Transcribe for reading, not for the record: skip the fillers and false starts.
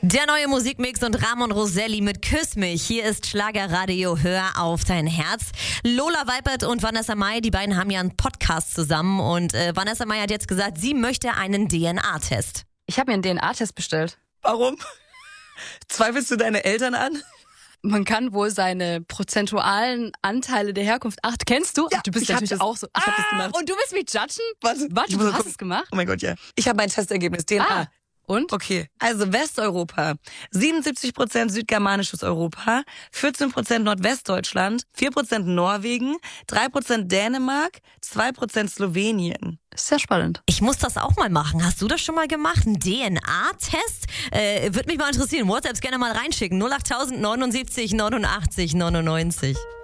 Der neue Musikmix und Ramon Roselli mit Küss mich. Hier ist Schlagerradio, hör auf dein Herz. Lola Weipert und Vanessa Mai, die beiden haben ja einen Podcast zusammen und Vanessa Mai hat jetzt gesagt, sie möchte einen DNA-Test. Ich habe mir einen DNA-Test bestellt. Warum? Zweifelst du deine Eltern an? Man kann wohl seine prozentualen Anteile der Herkunft kennst du? Ja, Ach, du bist ich hab natürlich das- auch so. ich hab das gemacht. Und du willst mich judgen? Warte, Warte, du hast es gemacht? Oh mein Gott, ja. Ich habe mein Testergebnis, DNA. Und? Okay, also Westeuropa, 77% südgermanisches Europa, 14% Nordwestdeutschland, 4% Norwegen, 3% Dänemark, 2% Slowenien. Sehr spannend. Ich muss das auch mal machen. Hast du das schon mal gemacht? Ein DNA-Test? Würde mich mal interessieren. WhatsApps gerne mal reinschicken. 08000 79 89 99.